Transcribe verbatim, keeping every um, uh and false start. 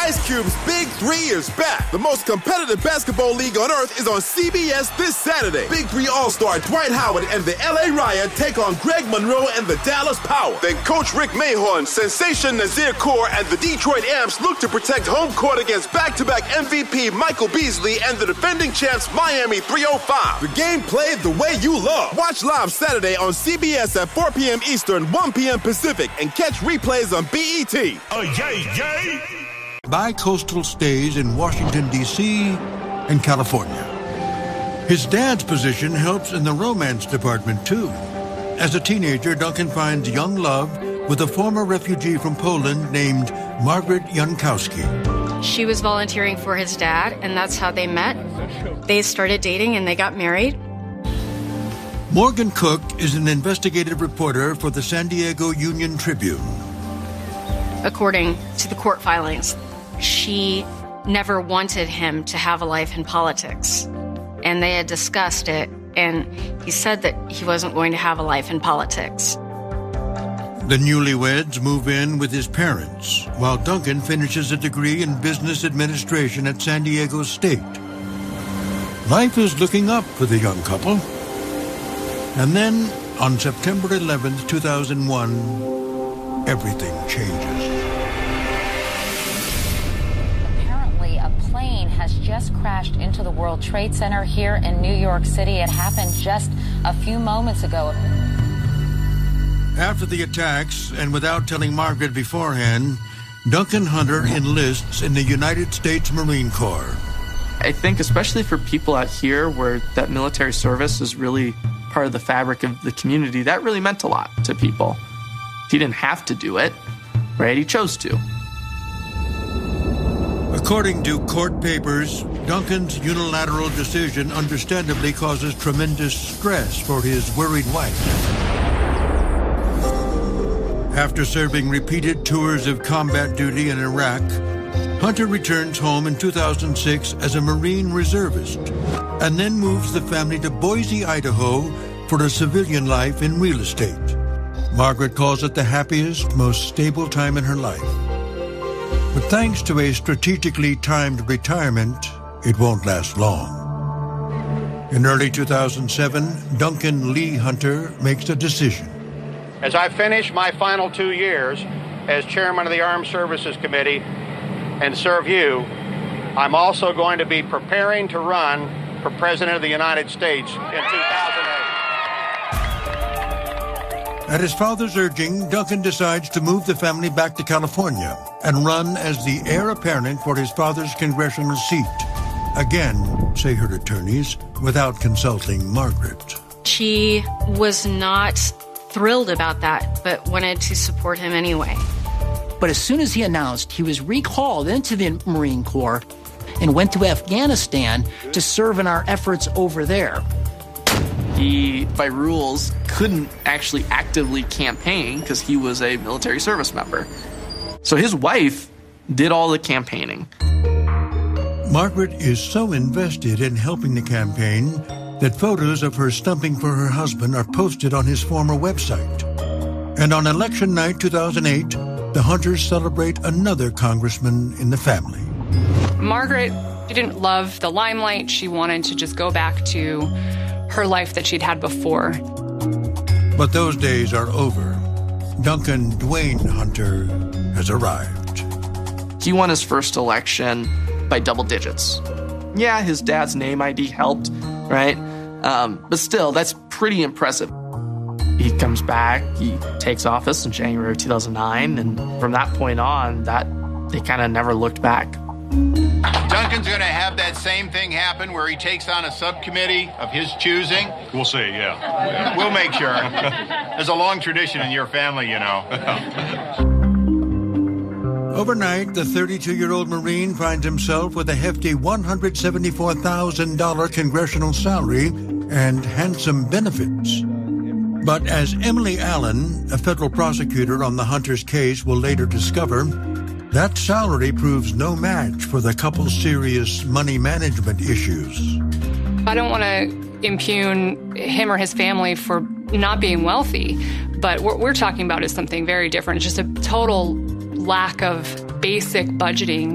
Ice Cube's Big Three is back. The most competitive basketball league on earth is on C B S this Saturday. Big Three All-Star Dwight Howard and the L A Riot take on Greg Monroe and the Dallas Power. Then Coach Rick Mahorn, Sensation Nazir Kaur, and the Detroit Amps look to protect home court against back-to-back M V P Michael Beasley and the defending champs Miami three oh five. The game played the way you love. Watch live Saturday on C B S at four p.m. Eastern, one p.m. Pacific, and catch replays on B E T. Oh, yay, yay! Bi-coastal stays in Washington, D C and California. His dad's position helps in the romance department, too. As a teenager, Duncan finds young love with a former refugee from Poland named Margaret Jankowski. She was volunteering for his dad, and that's how they met. They started dating, and they got married. Morgan Cook is an investigative reporter for the San Diego Union Tribune. According to the court filings, she never wanted him to have a life in politics. And they had discussed it, and he said that he wasn't going to have a life in politics. The newlyweds move in with his parents, while Duncan finishes a degree in business administration at San Diego State. Life is looking up for the young couple. And then, on September eleventh, two thousand one, everything changes. Has just crashed into the World Trade Center here in New York City. It happened just a few moments ago. After the attacks, and without telling Margaret beforehand, Duncan Hunter enlists in the United States Marine Corps. I think especially for people out here where that military service is really part of the fabric of the community, that really meant a lot to people. He didn't have to do it, right? He chose to. According to court papers, Duncan's unilateral decision understandably causes tremendous stress for his worried wife. After serving repeated tours of combat duty in Iraq, Hunter returns home in two thousand six as a Marine reservist and then moves the family to Boise, Idaho for a civilian life in real estate. Margaret calls it the happiest, most stable time in her life. But thanks to a strategically timed retirement, it won't last long. In early two thousand seven, Duncan Lee Hunter makes a decision. As I finish my final two years as chairman of the Armed Services Committee and serve you, I'm also going to be preparing to run for President of the United States in two thousand eight. At his father's urging, Duncan decides to move the family back to California and run as the heir apparent for his father's congressional seat. Again, say her attorneys, without consulting Margaret. She was not thrilled about that, but wanted to support him anyway. But as soon as he announced he was recalled into the Marine Corps and went to Afghanistan to serve in our efforts over there, he, by rules, couldn't actually actively campaign because he was a military service member. So his wife did all the campaigning. Margaret is so invested in helping the campaign that photos of her stumping for her husband are posted on his former website. And on election night two thousand eight, the Hunters celebrate another congressman in the family. Margaret, she didn't love the limelight. She wanted to just go back to her life that she'd had before. But those days are over. Duncan Dwayne Hunter has arrived. He won his first election by double digits. Yeah, his dad's name I D helped, right? Um, but still, that's pretty impressive. He comes back, he takes office in January of two thousand nine, and from that point on, that they kind of never looked back. Duncan's going to have that same thing happen where he takes on a subcommittee of his choosing. We'll see, yeah. We'll make sure. There's a long tradition in your family, you know. Overnight, the thirty-two-year-old Marine finds himself with a hefty one hundred seventy-four thousand dollars congressional salary and handsome benefits. But as Emily Allen, a federal prosecutor on the Hunters case, will later discover, that salary proves no match for the couple's serious money management issues. I don't want to impugn him or his family for not being wealthy, but what we're talking about is something very different. It's just a total lack of basic budgeting